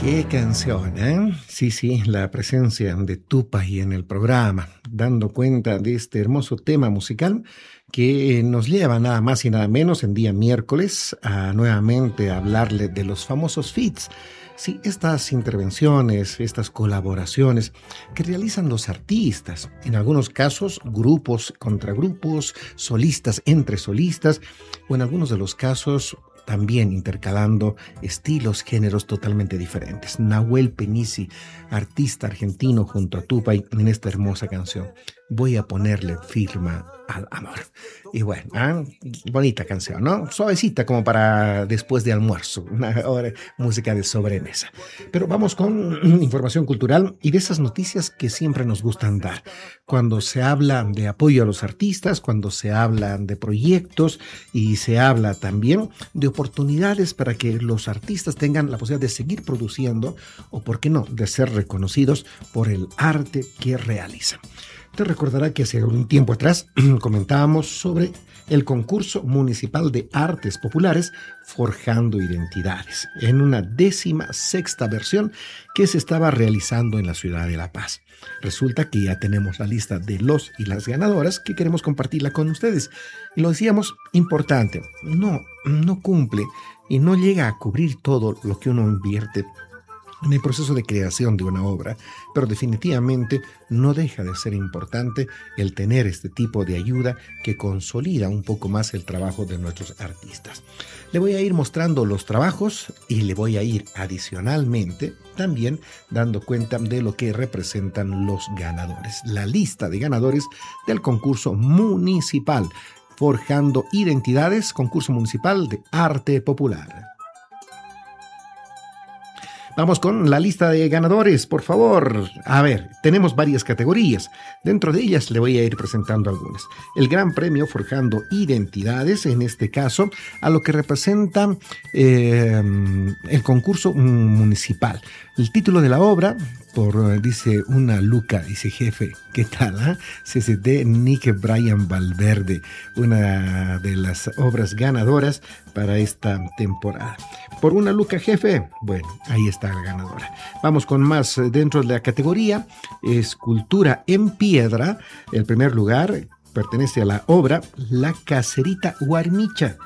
Qué canción, ¿eh? Sí, sí, la presencia de Tupac en el programa, dando cuenta de este hermoso tema musical que nos lleva nada más y nada menos en día miércoles a nuevamente hablarle de los famosos feats. Sí, estas intervenciones, estas colaboraciones que realizan los artistas, en algunos casos grupos contra grupos, solistas entre solistas, o en algunos de los casos también intercalando estilos, géneros totalmente diferentes. Nahuel Penisi, artista argentino junto a Tupac en esta hermosa canción. Voy a ponerle firma al amor. Y bueno, bonita canción, ¿no? Suavecita como para después de almuerzo, una hora, música de sobremesa. Pero vamos con información cultural y de esas noticias que siempre nos gustan dar. Cuando se habla de apoyo a los artistas, cuando se habla de proyectos y se habla también de oportunidades para que los artistas tengan la posibilidad de seguir produciendo o, por qué no, de ser reconocidos por el arte que realizan. Te recordará que hace un tiempo atrás comentábamos sobre el concurso municipal de artes populares Forjando Identidades, en una 16ª versión que se estaba realizando en la ciudad de La Paz. Resulta que ya tenemos la lista de los y las ganadoras que queremos compartirla con ustedes. Y lo decíamos, importante, no cumple y no llega a cubrir todo lo que uno invierte en el proceso de creación de una obra, pero definitivamente no deja de ser importante el tener este tipo de ayuda que consolida un poco más el trabajo de nuestros artistas. Le voy a ir mostrando los trabajos y le voy a ir adicionalmente también dando cuenta de lo que representan los ganadores. La lista de ganadores del concurso municipal Forjando Identidades, concurso municipal de arte popular. Vamos con la lista de ganadores, por favor. A ver, tenemos varias categorías. Dentro de ellas le voy a ir presentando algunas. El Gran Premio Forjando Identidades, en este caso, a lo que representa el concurso municipal. El título de la obra, dice una luca, dice jefe, ¿qué tal? CCD Nick Brian Valverde, una de las obras ganadoras para esta temporada. Por una luca, jefe, bueno, ahí está la ganadora. Vamos con más dentro de la categoría, escultura en piedra. El primer lugar pertenece a la obra La Caserita Guarmicha,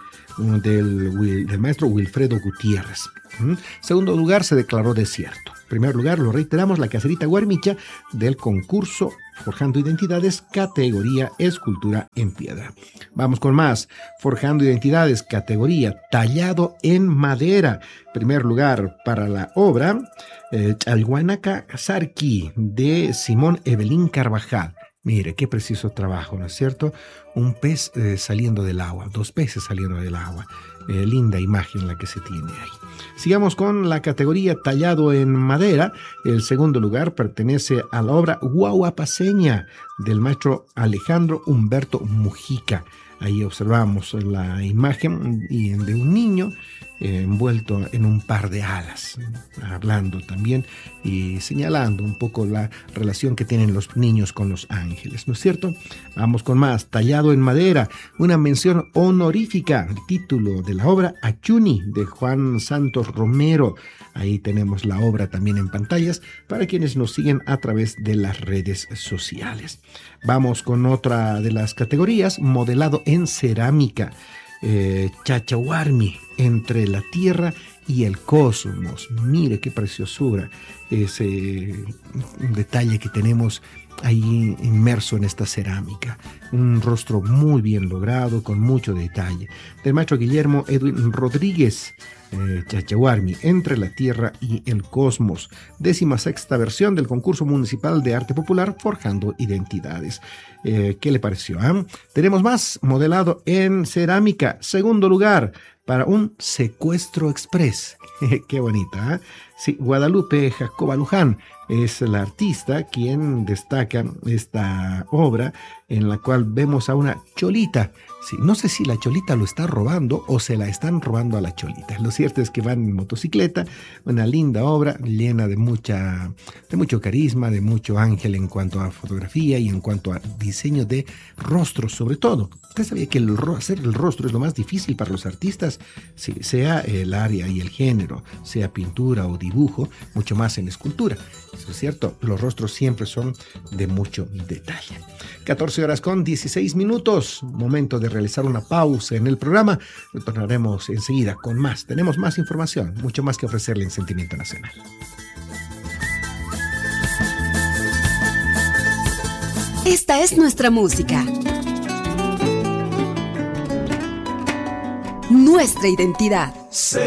del maestro Wilfredo Gutiérrez. Segundo lugar se declaró desierto. Primer lugar, lo reiteramos, La Caserita Guarmicha del concurso Forjando Identidades, categoría escultura en piedra. Vamos con más. Forjando Identidades, categoría tallado en madera. Primer lugar para la obra Chalhuanaca Sarqui de Simón Evelyn Carvajal. Mire, qué preciso trabajo, ¿no es cierto? Un pez saliendo del agua, 2 peces saliendo del agua. Linda imagen la que se tiene ahí. Sigamos con la categoría tallado en madera. El segundo lugar pertenece a la obra Guaguapaseña del maestro Alejandro Humberto Mujica. Ahí observamos la imagen de un niño envuelto en un par de alas, hablando también y señalando un poco la relación que tienen los niños con los ángeles, ¿no es cierto? Vamos con más. Tallado en madera, una mención honorífica, el título de la obra Achuni de Juan Santos Romero. Ahí tenemos la obra también en pantallas para quienes nos siguen a través de las redes sociales. Vamos con otra de las categorías, modelado en cerámica. Chachahuarmi, entre la tierra y el cosmos. Mire qué preciosura ese detalle que tenemos ahí inmerso en esta cerámica. Un rostro muy bien logrado, con mucho detalle. Del maestro Guillermo Edwin Rodríguez, Chachahuarmi, entre la tierra y el cosmos. 16ª versión del concurso municipal de arte popular Forjando Identidades. ¿Qué le pareció? Tenemos más, modelado en cerámica. Segundo lugar para un secuestro express. Qué bonita, ¿eh? Sí, Guadalupe Jacoba Luján es la artista quien destaca esta obra en la cual vemos a una cholita. Sí, no sé si la cholita lo está robando o se la están robando a la cholita. Lo cierto es que van en motocicleta, una linda obra llena de mucho carisma, de mucho ángel en cuanto a fotografía y en cuanto a diseño de rostros sobre todo. ¿Usted sabía que hacer el rostro es lo más difícil para los artistas? Sí, sea el área y el género, sea pintura o dibujo dibujo, mucho más en la escultura. Eso es cierto, los rostros siempre son de mucho detalle. 14:16. Momento de realizar una pausa en el programa. Retornaremos enseguida con más. Tenemos más información, mucho más que ofrecerle en Sentimiento Nacional. Esta es nuestra música. Nuestra identidad. Sentimiento